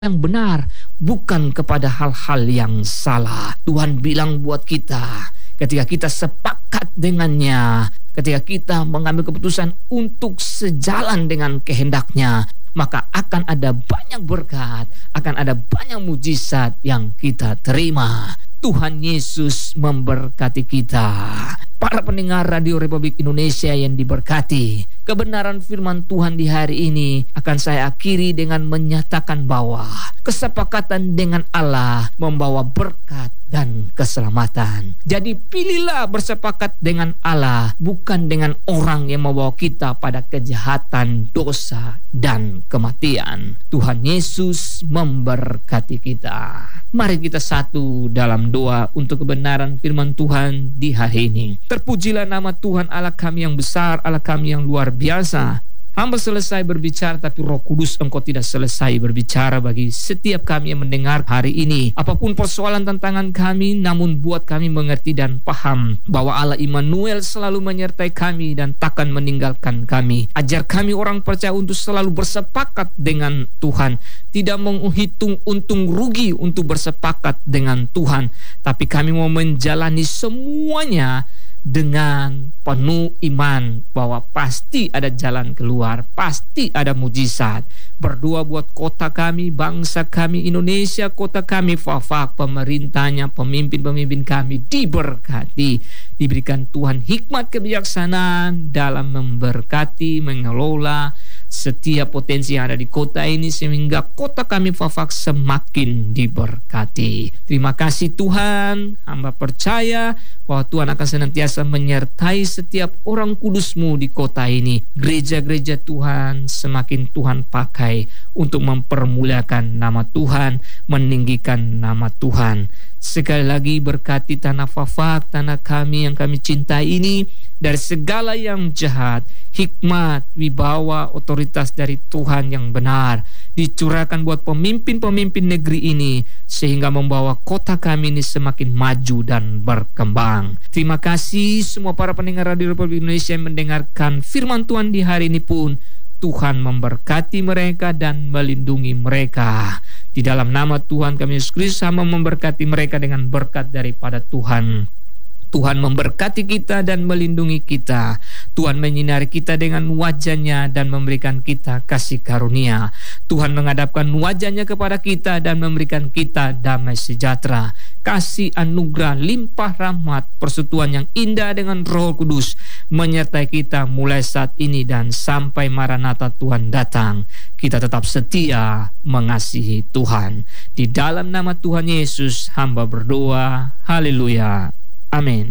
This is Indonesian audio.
yang benar, bukan kepada hal-hal yang salah. Tuhan bilang buat kita, ketika kita sepakat dengannya, ketika kita mengambil keputusan untuk sejalan dengan kehendaknya, maka akan ada banyak berkat, akan ada banyak mujizat yang kita terima. Tuhan Yesus memberkati kita. Para pendengar Radio Republik Indonesia yang diberkati, kebenaran firman Tuhan di hari ini akan saya akhiri dengan menyatakan bahwa kesepakatan dengan Allah membawa berkat dan keselamatan. Jadi pilihlah bersepakat dengan Allah, bukan dengan orang yang membawa kita pada kejahatan, dosa, dan kematian. Tuhan Yesus memberkati kita. Mari kita satu dalam doa untuk kebenaran firman Tuhan di hari ini. Terpujilah nama Tuhan Allah kami yang besar, Allah kami yang luar biasa. Hamba selesai berbicara, tapi Roh Kudus Engkau tidak selesai berbicara bagi setiap kami yang mendengar hari ini. Apapun persoalan tantangan kami, namun buat kami mengerti dan paham bahwa Allah Immanuel selalu menyertai kami dan takkan meninggalkan kami. Ajar kami orang percaya untuk selalu bersepakat dengan Tuhan, tidak menghitung untung rugi untuk bersepakat dengan Tuhan, tapi kami mau menjalani semuanya dengan penuh iman bahwa pasti ada jalan keluar, pasti ada mujizat. Berdoa buat kota kami, bangsa kami Indonesia, kota kami Fafak, pemerintahnya, pemimpin-pemimpin kami diberkati, diberikan Tuhan hikmat kebijaksanaan dalam memberkati, mengelola setiap potensi yang ada di kota ini, sehingga kota kami Fafak semakin diberkati. Terima kasih Tuhan, hamba percaya bahwa Tuhan akan senantiasa menyertai setiap orang kudus-Mu di kota ini. Gereja-gereja Tuhan semakin Tuhan pakai untuk mempermuliakan nama Tuhan, meninggikan nama Tuhan. Sekali lagi berkati tanah Fafak, tanah kami yang kami cintai ini, dari segala yang jahat. Hikmat, wibawa, otoritas dari Tuhan yang benar dicurahkan buat pemimpin-pemimpin negeri ini, sehingga membawa kota kami ini semakin maju dan berkembang. Terima kasih semua para pendengar Radio Republik Indonesia yang mendengarkan firman Tuhan di hari ini pun. Tuhan memberkati mereka dan melindungi mereka. Di dalam nama Tuhan kami Yesus Kristus, sama memberkati mereka dengan berkat daripada Tuhan. Tuhan memberkati kita dan melindungi kita. Tuhan menyinari kita dengan wajah-Nya dan memberikan kita kasih karunia. Tuhan menghadapkan wajah-Nya kepada kita dan memberikan kita damai sejahtera, kasih anugerah, limpah rahmat, persekutuan yang indah dengan Roh Kudus menyertai kita mulai saat ini dan sampai Maranatha Tuhan datang. Kita tetap setia mengasihi Tuhan. Di dalam nama Tuhan Yesus hamba berdoa. Haleluya. Amin.